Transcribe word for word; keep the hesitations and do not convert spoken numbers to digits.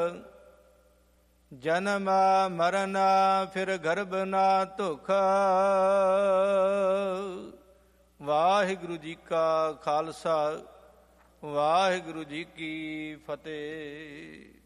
ਜਨਮ ਮਰਨ ਫਿਰ ਗਰਭ ਨਾ ਧੁਖ। ਵਾਹਿਗੁਰੂ ਜੀ ਕਾ ਖਾਲਸਾ, ਵਾਹਿਗੁਰੂ ਜੀ ਕੀ ਫਤਿਹ।